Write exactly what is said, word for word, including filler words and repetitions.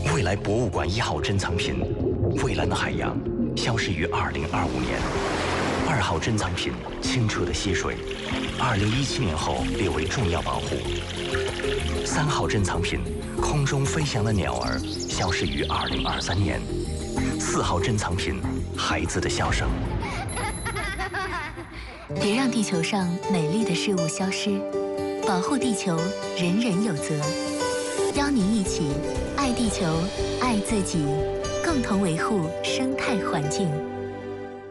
未来博物馆一号珍藏品《蔚蓝的海洋》消失于二零二五年。二号珍藏品清澈的溪水，二零一七年后列为重要保护。三号珍藏品空中飞翔的鸟儿消失于二零二三年。四号珍藏品孩子的笑声。 别让地球上美丽的事物消失，保护地球，人人有责。邀您一起爱地球，爱自己，共同维护生态环境。